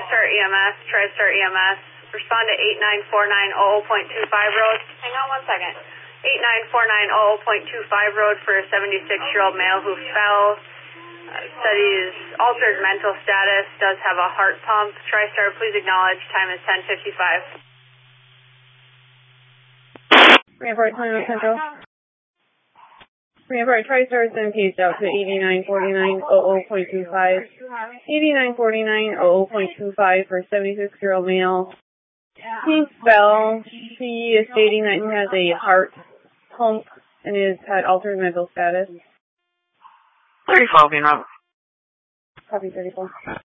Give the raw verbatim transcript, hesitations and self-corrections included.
TriStar E M S, TriStar E M S. Respond to eight nine four nine zero zero point two five road. Hang on one second. eight nine four nine zero zero point two five road for a seventy-six-year-old male who fell. Uh, studies altered mental status, does have a heart pump. TriStar, please acknowledge. Time is ten fifty-five. Rampart Toyota Central. Rampart TriStar has been paged out to eighty-nine forty-nine zero zero point two five. eighty-nine forty-nine zero zero point two five for a seventy-six-year-old male. He fell. He is stating that he has a heart pump and has had altered mental status. thirty-four, being up. Copy thirty-four.